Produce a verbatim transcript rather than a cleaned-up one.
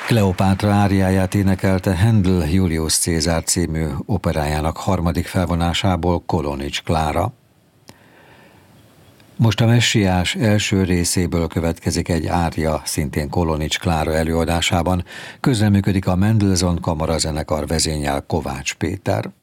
Kleopátra áriáját énekelte Handel Julius Cézár című operájának harmadik felvonásából Kolonics Klára. Most a Messiás első részéből következik egy ária, szintén Kolonics Klára előadásában. Közreműködik a Mendelssohn Kamarazenekar vezényel Kovács Péter.